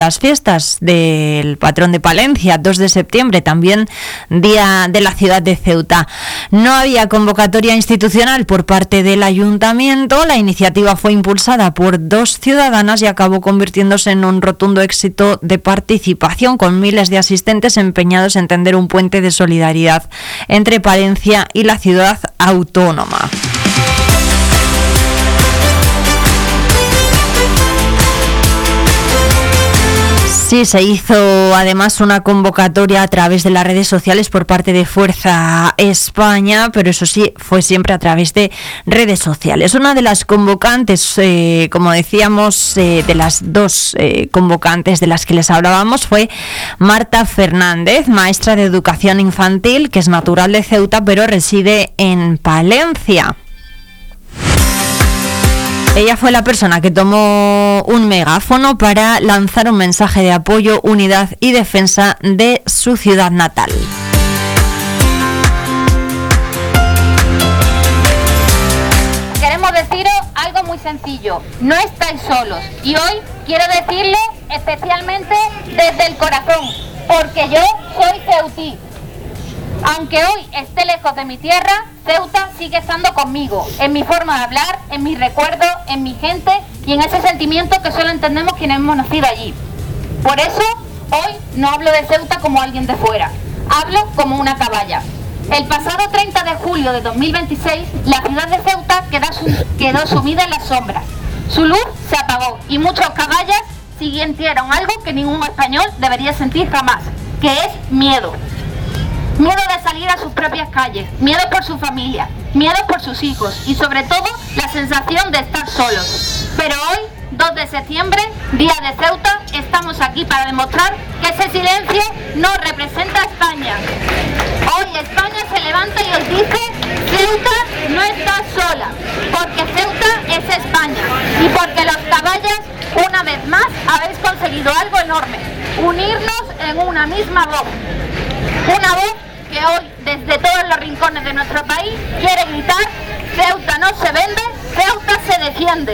las fiestas del patrón de Palencia, 2 de septiembre, también Día de la ciudad de Ceuta. No había convocatoria institucional por parte del ayuntamiento. La iniciativa fue impulsada por 2 ciudadanas y acabó convirtiéndose en un rotundo éxito de participación, con miles de asistentes empeñados en tender un puente de solidaridad entre Palencia y la ciudad autónoma. Sí, se hizo además una convocatoria a través de las redes sociales por parte de Fuerza España, pero eso sí, fue siempre a través de redes sociales. Una de las convocantes, como decíamos, de las 2 convocantes de las que les hablábamos, fue Marta Fernández, maestra de educación infantil, que es natural de Ceuta, pero reside en Palencia. Ella fue la persona que tomó un megáfono para lanzar un mensaje de apoyo, unidad y defensa de su ciudad natal. Queremos deciros algo muy sencillo: no estáis solos, y hoy quiero decirlo especialmente desde el corazón, porque yo soy ceutí. Aunque hoy esté lejos de mi tierra, Ceuta sigue estando conmigo, en mi forma de hablar, en mis recuerdos, en mi gente y en ese sentimiento que solo entendemos quienes hemos nacido allí. Por eso, hoy no hablo de Ceuta como alguien de fuera, hablo como una caballa. El pasado 30 de julio de 2026, la ciudad de Ceuta quedó sumida en las sombras. Su luz se apagó y muchos caballas sintieron algo que ningún español debería sentir jamás, que es miedo. Miedo de salir a sus propias calles, miedo por su familia, miedo por sus hijos y sobre todo la sensación de estar solos. Pero hoy, 2 de septiembre, Día de Ceuta, estamos aquí para demostrar que ese silencio no representa a España. Hoy España se levanta y os dice: Ceuta no está sola, porque Ceuta es España y porque los caballas, una vez más, habéis conseguido algo enorme: unirnos en una misma voz. Una voz que hoy, desde todos los rincones de nuestro país, quiere gritar: Ceuta no se vende, Ceuta se defiende.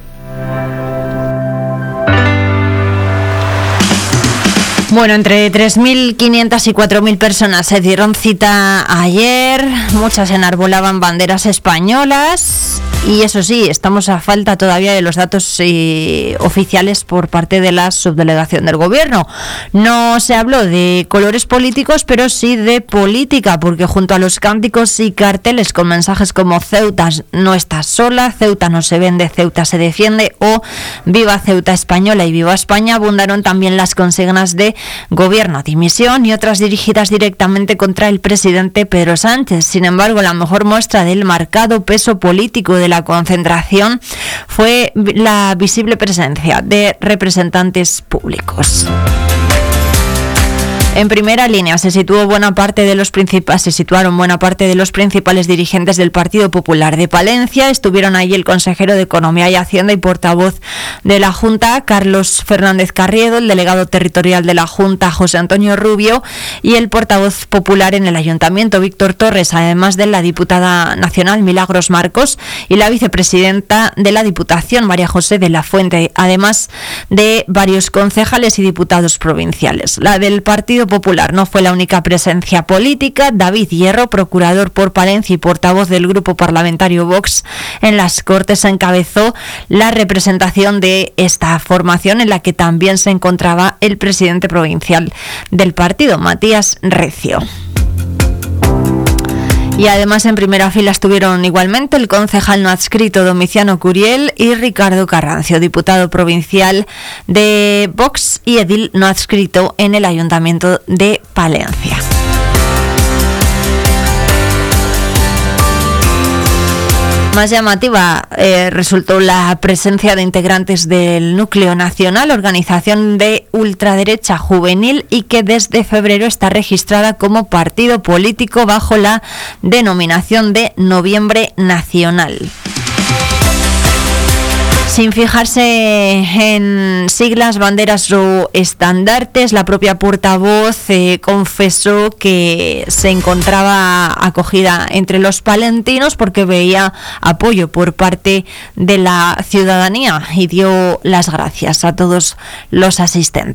Bueno, entre 3.500 y 4.000 personas se dieron cita ayer. Muchas enarbolaban banderas españolas. Y eso sí, estamos a falta todavía de los datos oficiales por parte de la subdelegación del gobierno. No se habló de colores políticos, pero sí de política, porque junto a los cánticos y carteles con mensajes como Ceuta no está sola, Ceuta no se vende, Ceuta se defiende o Viva Ceuta Española y Viva España, abundaron también las consignas de gobierno, dimisión y otras dirigidas directamente contra el presidente Pedro Sánchez. Sin embargo, la mejor muestra del marcado peso político de la concentración fue la visible presencia de representantes públicos. En primera línea se situaron buena parte de los principales dirigentes del Partido Popular de Palencia. Estuvieron allí el consejero de Economía y Hacienda y portavoz de la Junta, Carlos Fernández Carriedo, el delegado territorial de la Junta, José Antonio Rubio, y el portavoz popular en el Ayuntamiento, Víctor Torres, además de la diputada nacional, Milagros Marcos, y la vicepresidenta de la Diputación, María José de la Fuente, además de varios concejales y diputados provinciales. La del Partido Popular no fue la única presencia política. David Hierro, procurador por Palencia y portavoz del grupo parlamentario Vox en las Cortes, encabezó la representación de esta formación, en la que también se encontraba el presidente provincial del partido, Matías Recio. Y además en primera fila estuvieron igualmente el concejal no adscrito Domiciano Curiel y Ricardo Carrancio, diputado provincial de Vox y edil no adscrito en el Ayuntamiento de Palencia. Más llamativa resultó la presencia de integrantes del Núcleo Nacional, organización de ultraderecha juvenil y que desde febrero está registrada como partido político bajo la denominación de Noviembre Nacional. Sin fijarse en siglas, banderas o estandartes, la propia portavoz confesó que se encontraba acogida entre los palentinos porque veía apoyo por parte de la ciudadanía y dio las gracias a todos los asistentes.